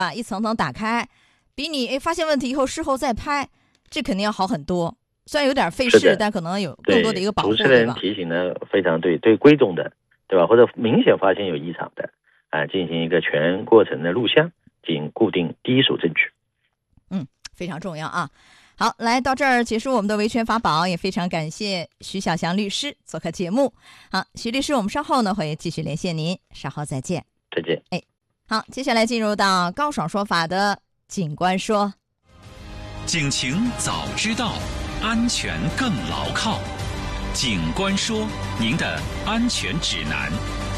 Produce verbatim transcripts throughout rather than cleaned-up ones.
把一层层打开，比你诶发现问题以后事后再拍，这肯定要好很多。虽然有点费事，但可能有更多的一个保护。 主持人提醒的非常对，对贵重的，对吧？或者明显发现有异常的啊，进行一个全过程的录像，进行固定第一手证据。 嗯，非常重要啊。好，来到这儿结束我们的维权法宝，也非常感谢徐小翔律师做客节目。好，徐律师，我们稍后呢会继续连线您，稍后再见。 再见。 哎，好，接下来进入到高爽说法的警官说。 警情早知道，安全更牢靠。警官说，您的安全指南。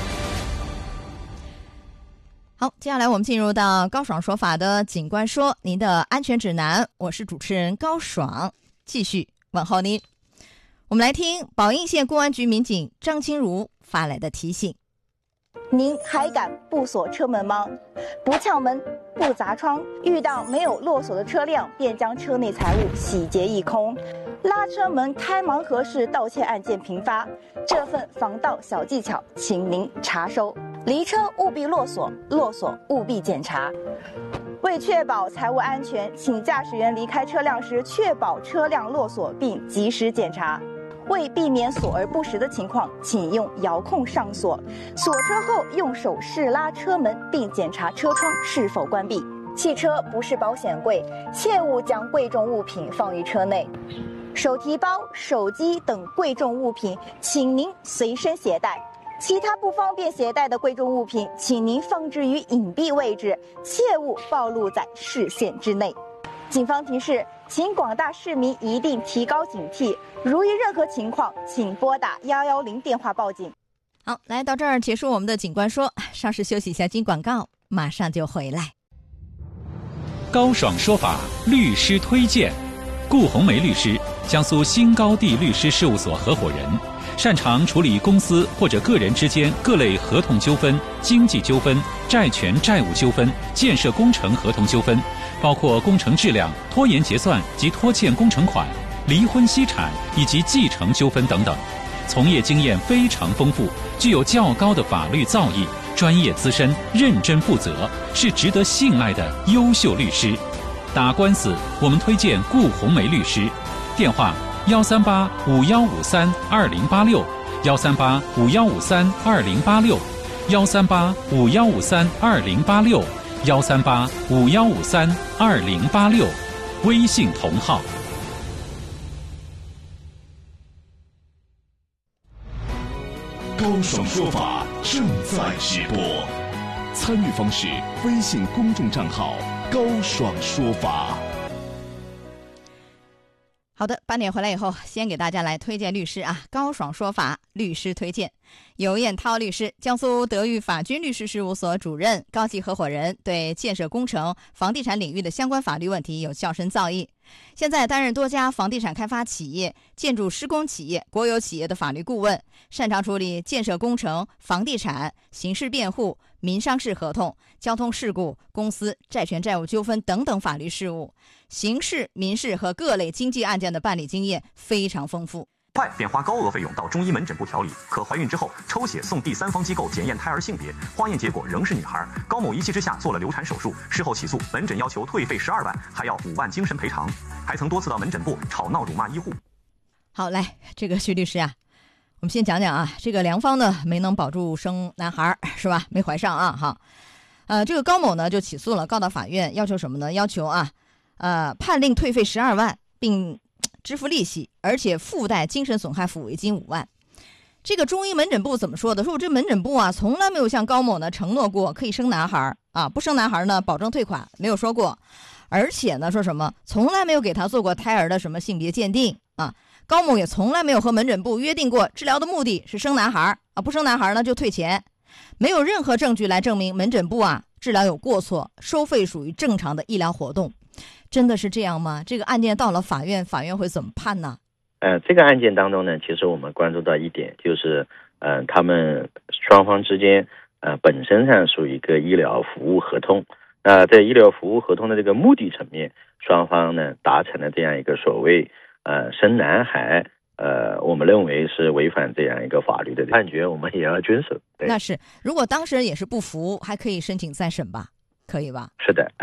好，接下来我们进入到高爽说法的警官说，您的安全指南。我是主持人高爽，继续问候您。我们来听宝应县公安局民警张清如发来的提醒。 您还敢不锁车门吗？不撬门，不砸窗，遇到没有落锁的车辆，便将车内财物洗劫一空。拉车门、开盲盒式盗窃案件频发，这份防盗小技巧，请您查收。离车务必落锁，落锁务必检查。为确保财物安全，请驾驶员离开车辆时确保车辆落锁并及时检查。为避免锁而不实的情况，请用遥控上锁。锁车后用手试拉车门，并检查车窗是否关闭。汽车不是保险柜，切勿将贵重物品放于车内。手提包、手机等贵重物品，请您随身携带。其他不方便携带的贵重物品，请您放置于隐蔽位置，切勿暴露在视线之内。警方提示，请广大市民一定提高警惕，如遇任何情况，请拨打一一零电话报警。 好，来到这儿结束我们的警官说，稍事休息一下，进广告，马上就回来。 高爽说法律师推荐，顾红梅律师，江苏新高地律师事务所合伙人，擅长处理公司或者个人之间各类合同纠纷、经济纠纷、债权债务纠纷、建设工程合同纠纷，包括工程质量、拖延结算及拖欠工程款、离婚析产以及继承纠纷等等，从业经验非常丰富，具有较高的法律造诣，专业资深、认真负责，是值得信赖的优秀律师。打官司，我们推荐顾红梅律师。电话：幺三八五幺五三二零八六，幺三八五幺五三二零八六，幺三八五幺五三二零八六，幺三八五幺五三二零八六。微信同号。 高爽说法正在直播，参与方式：微信公众账号高爽说法。 好的，八点回来以后，先给大家来推荐律师啊，高爽说法律师推荐。尤彦涛律师，江苏德裕法军律师事务所主任、高级合伙人，对建设工程、房地产领域的相关法律问题有较深造诣。现在担任多家房地产开发企业、建筑施工企业、国有企业的法律顾问，擅长处理建设工程、房地产、刑事辩护、民商事合同、交通事故、公司债权债务纠纷等等法律事务，刑事、民事和各类经济案件的办理经验非常丰富。 快便花高额费用到中医门诊部调理，可怀孕之后抽血送第三方机构检验胎儿性别，化验结果仍是女孩。高某一气之下做了流产手术，事后起诉，门诊要求退费十二万，还要五万精神赔偿，还曾多次到门诊部吵闹辱骂医护。 好，来，这个徐律师啊，我们先讲讲啊，这个梁芳呢没能保住生男孩，是吧？没怀上啊，哈。呃，这个高某呢就起诉了，告到法院，要求什么呢？要求啊，呃，判令退费十二万，并支付利息，而且附带精神损害抚慰金五万。这个中医门诊部怎么说的？说我这门诊部啊，从来没有向高某呢承诺过可以生男孩啊，不生男孩呢保证退款，没有说过。而且呢，说什么从来没有给他做过胎儿的什么性别鉴定啊。高某也从来没有和门诊部约定过治疗的目的是生男孩啊，不生男孩呢就退钱。没有任何证据来证明门诊部啊治疗有过错，收费属于正常的医疗活动。真的是这样吗？这个案件到了法院，法院会怎么判呢？ 呃，这个案件当中呢，其实我们关注到一点，就是呃，他们双方之间呃本身上属于一个医疗服务合同。那、呃、在医疗服务合同的这个目的层面，双方呢达成了这样一个所谓呃生男孩，呃，我们认为是违反这样一个法律的判决，我们也要遵守。对， 那是，如果当事人也是不服，还可以申请再审吧？ 可以吧？ 是的。